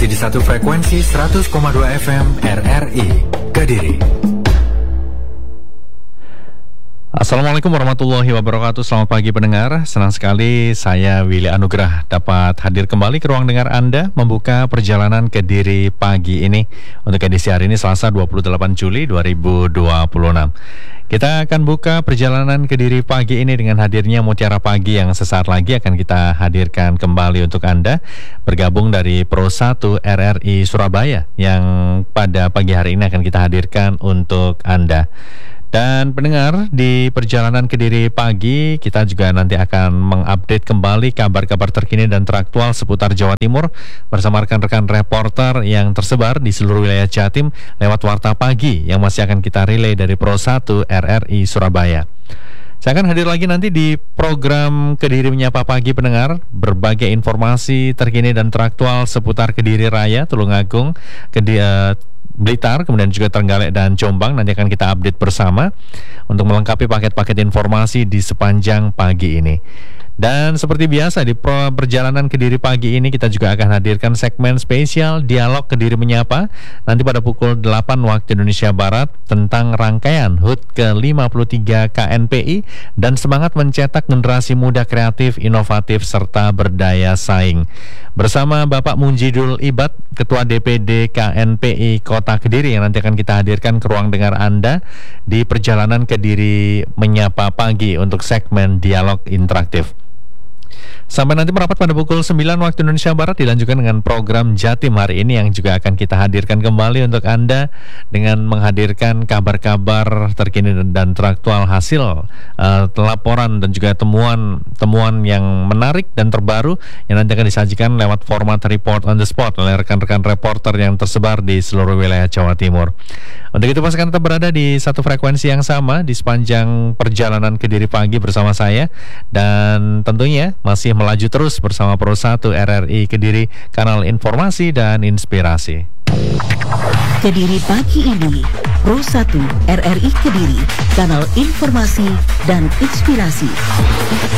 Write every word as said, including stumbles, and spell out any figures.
di satu frekuensi seratus koma dua F M R R I Kediri. Assalamualaikum warahmatullahi wabarakatuh. Selamat pagi pendengar. Senang sekali saya Willy Anugrah dapat hadir kembali ke ruang dengar Anda, membuka perjalanan Kediri pagi ini. Untuk edisi hari ini Selasa dua puluh delapan Juli dua ribu dua puluh enam. Kita akan buka perjalanan Kediri pagi ini dengan hadirnya Mutiara Pagi yang sesaat lagi akan kita hadirkan kembali untuk Anda, bergabung dari Pro satu R R I Surabaya yang pada pagi hari ini akan kita hadirkan untuk Anda. Dan pendengar, di perjalanan Kediri pagi kita juga nanti akan mengupdate kembali kabar-kabar terkini dan teraktual seputar Jawa Timur bersama rekan-rekan reporter yang tersebar di seluruh wilayah Jatim lewat Warta Pagi yang masih akan kita relay dari Pro satu R R I Surabaya. Saya akan hadir lagi nanti di program Kediri Menyapa Pagi pendengar, berbagai informasi terkini dan teraktual seputar Kediri Raya, Tulungagung, Kediri Blitar, kemudian juga Trenggalek dan Jombang. Nanti akan kita update bersama untuk melengkapi paket-paket informasi di sepanjang pagi ini. Dan seperti biasa di perjalanan Kediri pagi ini kita juga akan hadirkan segmen spesial Dialog Kediri Menyapa nanti pada pukul delapan waktu Indonesia Barat tentang rangkaian H U T ke lima puluh tiga K N P I dan semangat mencetak generasi muda kreatif, inovatif serta berdaya saing. Bersama Bapak Munjidul Ibad, Ketua D P D K N P I Kota Kediri yang nanti akan kita hadirkan ke ruang dengar Anda di perjalanan Kediri Menyapa Pagi untuk segmen Dialog Interaktif. Sampai nanti merapat pada pukul sembilan waktu Indonesia Barat dilanjutkan dengan program Jatim hari ini yang juga akan kita hadirkan kembali untuk Anda dengan menghadirkan kabar-kabar terkini dan teraktual hasil uh, laporan dan juga temuan-temuan yang menarik dan terbaru yang nanti akan disajikan lewat format report on the spot oleh rekan-rekan reporter yang tersebar di seluruh wilayah Jawa Timur. Untuk itu pastikan tetap berada di satu frekuensi yang sama di sepanjang perjalanan Kediri pagi bersama saya, dan tentunya masih melaju terus bersama Pro satu R R I Kediri, kanal informasi dan inspirasi. Kediri pagi ini, Pro satu R R I Kediri, kanal informasi dan inspirasi.